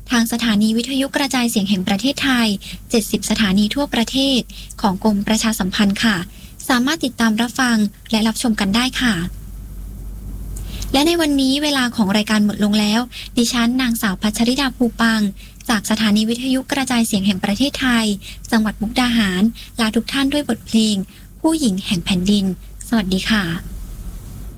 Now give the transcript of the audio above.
ทางสถานีวิทยุกระจายเสียงแห่งประเทศไทย70สถานีทั่วประเทศของกรมประชาสัมพันธ์ค่ะสามารถติดตามรับฟังและรับชมกันได้ค่ะและในวันนี้เวลาของรายการหมดลงแล้วดิฉันนางสาวพัชริดาภูปังจากสถานีวิทยุกระจายเสียงแห่งประเทศไทยจังหวัดมุกดาหารลาทุกท่านด้วยบทเพลงผู้หญิงแห่งแผ่นดินสวัสดีค่ะ